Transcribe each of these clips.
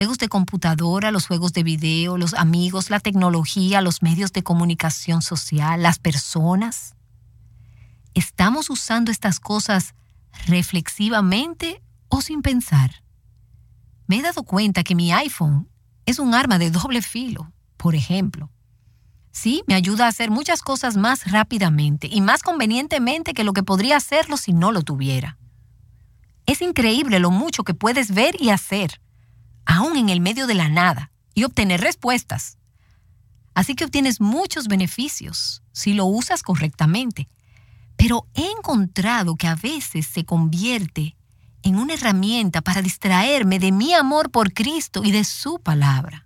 Juegos de computadora, los juegos de video, los amigos, la tecnología, los medios de comunicación social, las personas. ¿Estamos usando estas cosas reflexivamente o sin pensar? Me he dado cuenta que mi iPhone es un arma de doble filo, por ejemplo. Sí, me ayuda a hacer muchas cosas más rápidamente y más convenientemente que lo que podría hacerlo si no lo tuviera. Es increíble lo mucho que puedes ver y hacer, aún en el medio de la nada, y obtener respuestas. Así que obtienes muchos beneficios si lo usas correctamente. Pero he encontrado que a veces se convierte en una herramienta para distraerme de mi amor por Cristo y de su palabra.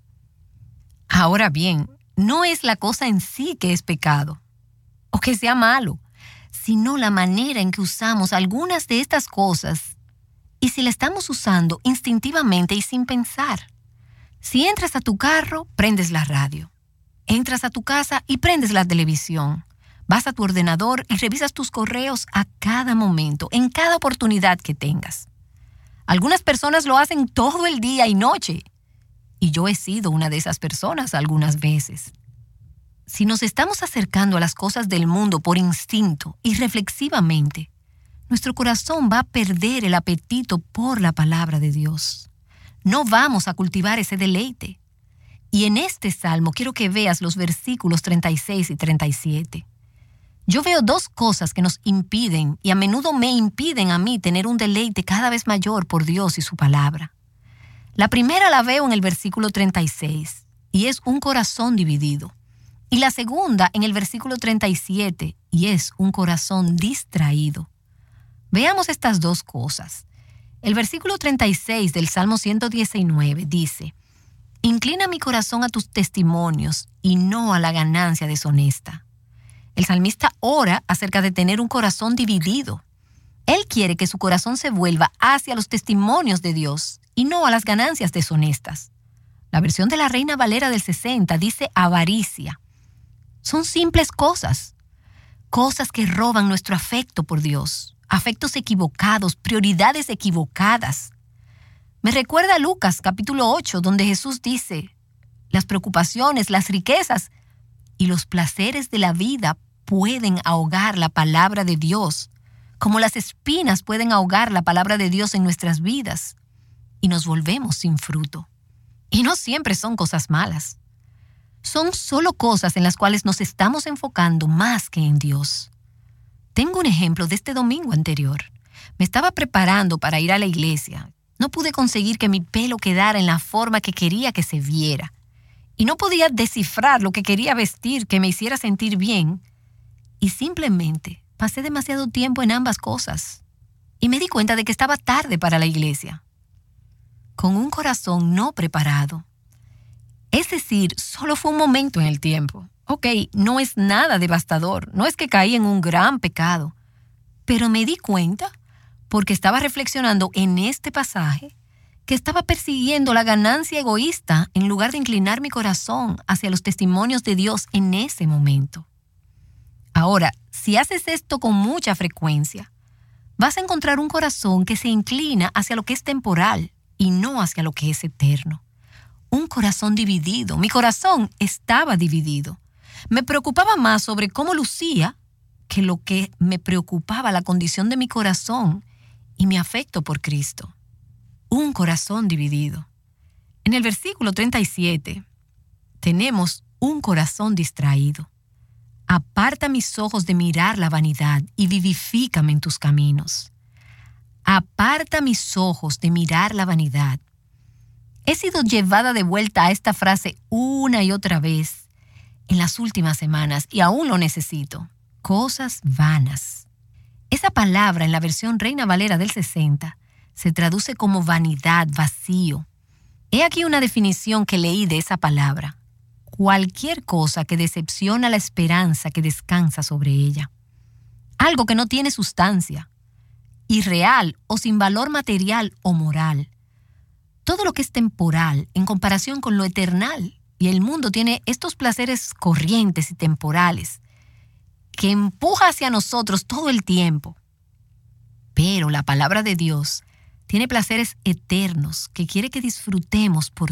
Ahora bien, no es la cosa en sí que es pecado, o que sea malo, sino la manera en que usamos algunas de estas cosas y si la estamos usando instintivamente y sin pensar. Si entras a tu carro, prendes la radio. Entras a tu casa y prendes la televisión. Vas a tu ordenador y revisas tus correos a cada momento, en cada oportunidad que tengas. Algunas personas lo hacen todo el día y noche. Y yo he sido una de esas personas algunas veces. Si nos estamos acercando a las cosas del mundo por instinto y reflexivamente, nuestro corazón va a perder el apetito por la palabra de Dios. No vamos a cultivar ese deleite. Y en este salmo quiero que veas los versículos 36 y 37. Yo veo dos cosas que nos impiden y a menudo me impiden a mí tener un deleite cada vez mayor por Dios y su palabra. La primera la veo en el versículo 36 y es un corazón dividido. Y la segunda en el versículo 37 y es un corazón distraído. Veamos estas dos cosas. El versículo 36 del Salmo 119 dice: Inclina mi corazón a tus testimonios y no a la ganancia deshonesta. El salmista ora acerca de tener un corazón dividido. Él quiere que su corazón se vuelva hacia los testimonios de Dios y no a las ganancias deshonestas. La versión de la Reina Valera del 60 dice avaricia. Son simples cosas que roban nuestro afecto por Dios, afectos equivocados, prioridades equivocadas. Me recuerda a Lucas capítulo 8, donde Jesús dice: las preocupaciones, las riquezas y los placeres de la vida pueden ahogar la palabra de Dios, como las espinas pueden ahogar la palabra de Dios en nuestras vidas, y nos volvemos sin fruto. Y no siempre son cosas malas. Son solo cosas en las cuales nos estamos enfocando más que en Dios. Tengo un ejemplo de este domingo anterior. Me estaba preparando para ir a la iglesia. No pude conseguir que mi pelo quedara en la forma que quería que se viera. Y no podía descifrar lo que quería vestir que me hiciera sentir bien. Y simplemente pasé demasiado tiempo en ambas cosas. Y me di cuenta de que estaba tarde para la iglesia. Con un corazón no preparado. Es decir, solo fue un momento en el tiempo. Ok, no es nada devastador. No es que caí en un gran pecado. Pero me di cuenta, porque estaba reflexionando en este pasaje, que estaba persiguiendo la ganancia egoísta en lugar de inclinar mi corazón hacia los testimonios de Dios en ese momento. Ahora, si haces esto con mucha frecuencia, vas a encontrar un corazón que se inclina hacia lo que es temporal y no hacia lo que es eterno. Un corazón dividido. Mi corazón estaba dividido. Me preocupaba más sobre cómo lucía que lo que me preocupaba la condición de mi corazón y mi afecto por Cristo. Un corazón dividido. En el versículo 37 tenemos un corazón distraído. Aparta mis ojos de mirar la vanidad y vivifícame en tus caminos. Aparta mis ojos de mirar la vanidad. He sido llevada de vuelta a esta frase una y otra vez en las últimas semanas y aún lo necesito. Cosas vanas. Esa palabra en la versión Reina Valera del 60 se traduce como vanidad, vacío. He aquí una definición que leí de esa palabra. Cualquier cosa que decepciona la esperanza que descansa sobre ella. Algo que no tiene sustancia, irreal o sin valor material o moral. Todo lo que es temporal en comparación con lo eternal. Y el mundo tiene estos placeres corrientes y temporales que empuja hacia nosotros todo el tiempo. Pero la palabra de Dios tiene placeres eternos que quiere que disfrutemos por